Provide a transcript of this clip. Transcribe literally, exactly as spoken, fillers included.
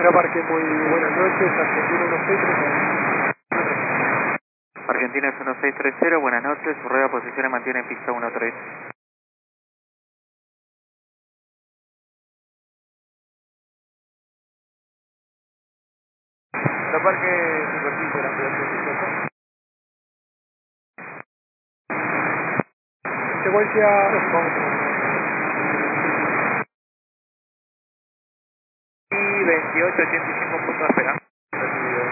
Parque, muy buenas noches, Argentina uno seis tres cero. Argentina es uno seis tres cero, buenas noches, su rueda posición mantiene en pista uno tres. Parque, superficie, la ciudad. Secuencia, vamos. Y veintiocho ochenta y cinco puntos de espera.